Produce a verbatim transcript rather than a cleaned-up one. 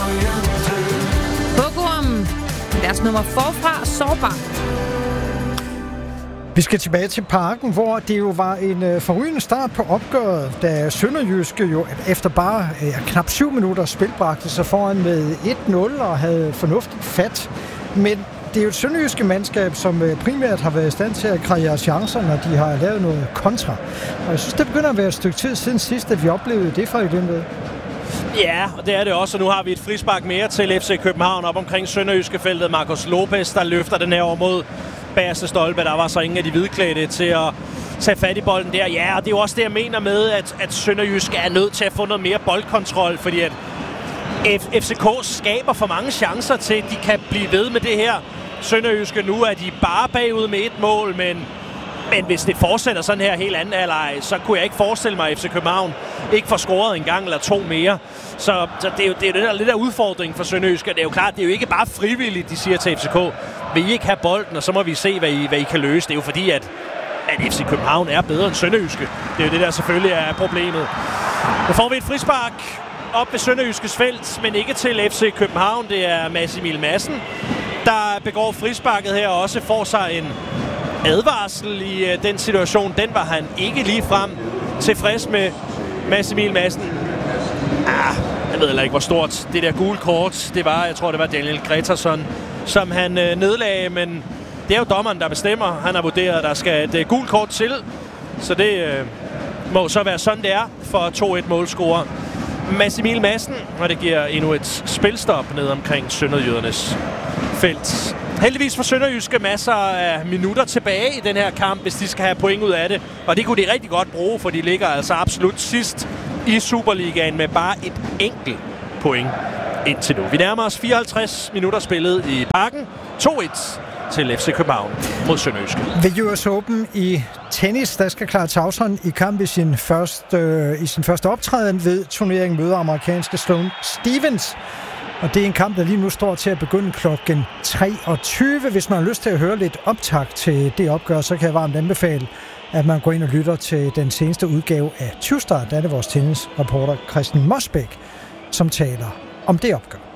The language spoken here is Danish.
Hugorm, deres nummer forfra, Sårbar. Vi skal tilbage til Parken, hvor det jo var en øh, forrygende start på opgøret, da Sønderjyske jo efter bare øh, knap syv minutter spil bragte sig foran med et nul og havde fornuftigt fat. Men det er jo et sønderjyske mandskab, som øh, primært har været i stand til at kreere chancer, når de har lavet noget kontra. Og jeg synes, det begynder at være et stykke tid siden sidst, at vi oplevede det fra i den ved. Ja, og det er det også, og nu har vi et frispark mere til F C København op omkring Sønderjyske feltet. Marcos Lopez, der løfter den her over mod bagerste stolpe. Der var så ingen af de hvidklædte til at tage fat i bolden der. Ja, og det er jo også det, jeg mener med, at, at Sønderjyske er nødt til at få noget mere boldkontrol, fordi at F C K skaber for mange chancer til, at de kan blive ved med det her. Sønderjyske nu er de bare bagud med et mål, men, men hvis det fortsætter sådan her helt anden halvleg, så kunne jeg ikke forestille mig, at F C København ikke får scoret en gang eller to mere. Så, så det er jo det er det der lidt af udfordringen for Sønderjyske. Det er jo klart, det er jo ikke bare frivilligt, de siger til F C K, vil I ikke have bolden, og så må vi se, hvad I, hvad I kan løse. Det er jo fordi, at, at F C København er bedre end Sønderjyske. Det er jo det, der selvfølgelig er problemet. Nu får vi et frispark op ved Sønderjyskes felt, men ikke til F C København. Det er Mads Emil Madsen, der begår frisparket her og også får sig en advarsel i uh, den situation. Den var han ikke lige frem tilfreds med. Mads Emil Madsen. Ah, jeg ved heller ikke, hvor stort det der gule kort det var. Jeg tror, det var Daniel Gretarsson, som han uh, nedlagde, men det er jo dommeren, der bestemmer. Han har vurderet, at der skal et uh, gult kort til, så det uh, må så være sådan, det er for to et målscorer Mads Emil Madsen, og det giver endnu et spilstop ned omkring Sønderjydernes felt. Heldigvis for Sønderjyske masser af minutter tilbage i den her kamp, hvis de skal have point ud af det. Og det kunne de rigtig godt bruge, for de ligger altså absolut sidst i Superligaen med bare et enkelt point indtil nu. Vi nærmer os fireoghalvtreds minutter spillet i Parken. to et til F C København mod Sønderjyske. Ved U S Open i tennis, der skal Clara Tauson i kamp i sin første, øh, i sin første optræden ved turneringen møder amerikanske Sloane Stevens. Og det er en kamp, der lige nu står til at begynde klokken treogtyve. Hvis man har lyst til at høre lidt optakt til det opgør, så kan jeg varmt anbefale, at man går ind og lytter til den seneste udgave af tyve Start. Der er det vores tennisreporter Christian Mosbæk, som taler om det opgør.